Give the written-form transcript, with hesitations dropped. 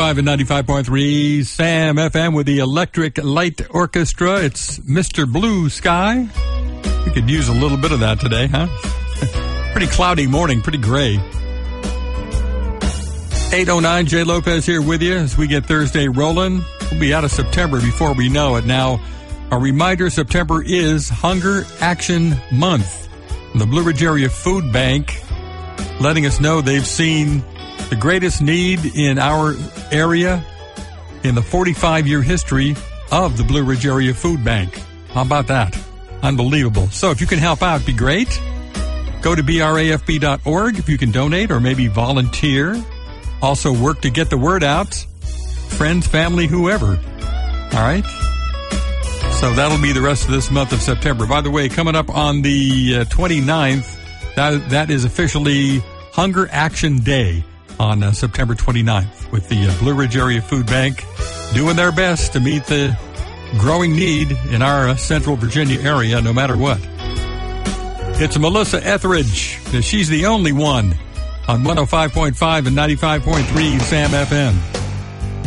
105.5 and 95.3 Sam FM with the Electric Light Orchestra. It's Mr. Blue Sky. We could use a little bit of that today, huh? Pretty cloudy morning, pretty gray. 8:09, Jay Lopez here with you as we get Thursday rolling. We'll be out of September before we know it. Now, a reminder, September is Hunger Action Month. The Blue Ridge Area Food Bank letting us know they've seen the greatest need in our area in the 45-year history of the Blue Ridge Area Food Bank. How about that? Unbelievable. So if you can help out, it'd be great. Go to brafb.org if you can donate or maybe volunteer. Also work to get the word out. Friends, family, whoever. All right? So that'll be the rest of this month of September. By the way, coming up on the 29th, that is officially Hunger Action Day on September 29th with the Blue Ridge Area Food Bank doing their best to meet the growing need in our Central Virginia area, no matter what. It's Melissa Etheridge. She's the only one on 105.5 and 95.3 Sam FM.